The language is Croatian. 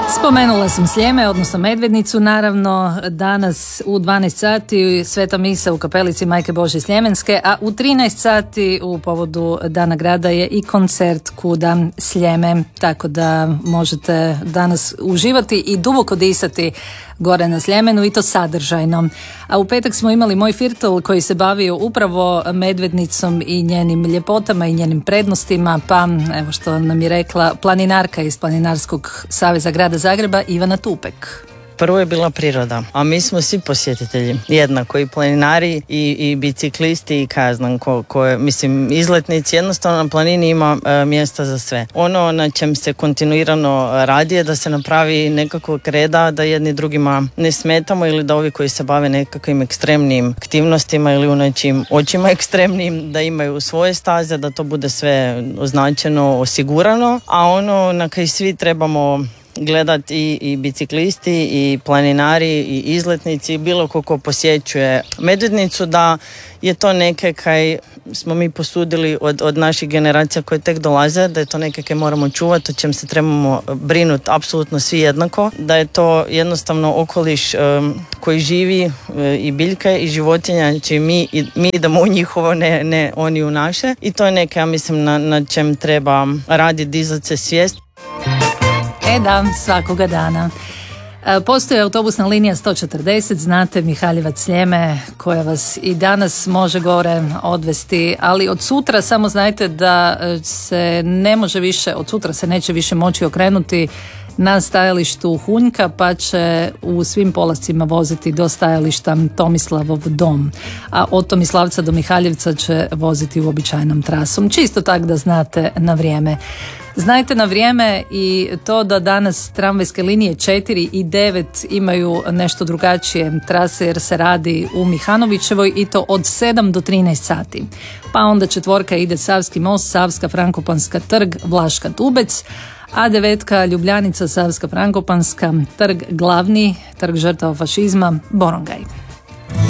Spomenula sam Sljeme, odnosno Medvednicu, naravno danas u 12 sati sveta misa u kapelici Majke Božje Sljemenske, a u 13 sati u povodu Dana grada je i koncert Kuda Sljeme, tako da možete danas uživati i duboko disati gore na Sljemenu i to sadržajno. A u petak smo imali moj firtel koji se bavio upravo Medvednicom i njenim ljepotama i njenim prednostima, pa evo što nam je rekla planinarka iz Planinarskog saveza grada Zagreba Ivana Tupek. Prvo je bila priroda, a mi smo svi posjetitelji, jednako i planinari i biciklisti i kaznan mislim izletnici, jednostavno na planini ima mjesta za sve. Ono na čem se kontinuirano radi je da se napravi nekakvog reda, da jedni drugima ne smetamo ili da ovi koji se bave nekakvim ekstremnim aktivnostima ili u nečim očima ekstremnim, da imaju svoje staze, da to bude sve označeno, osigurano, a ono na kaj svi trebamo gledati i biciklisti i planinari i izletnici, bilo ko posjećuje Medvednicu, da je to neke kaj smo mi posudili od naših generacija koje tek dolaze, da je to neke kaj moramo čuvati, o čem se trebamo brinuti apsolutno svi jednako, da je to jednostavno okoliš koji živi i biljke i životinja, znači mi idemo u njihovo, ne oni u naše, i to je neke, ja mislim, na čem treba raditi, dizati se svijest. Da, svakoga dana. Postoji autobusna linija 140, znate, Mihaljevac Sljeme, koja vas i danas može gore odvesti, ali od sutra samo znajte da se ne može više, od sutra se neće više moći okrenuti na stajalištu Hunjka, pa će u svim polascima voziti do stajališta Tomislavov dom, a od Tomislavca do Mihaljevca će voziti uobičajenom trasom. Čisto tak da znate na vrijeme. Znajte na vrijeme i to da danas tramvajske linije 4 i 9 imaju nešto drugačije trase jer se radi u Mihanovićevoj i to od 7 do 13 sati. Pa onda 4 ide Savski most, Savska Frankopanska trg, Vlaška Tubec, a 9 Ljubljanica, Savska Frankopanska, trg glavni, trg žrtava fašizma, Borongaj.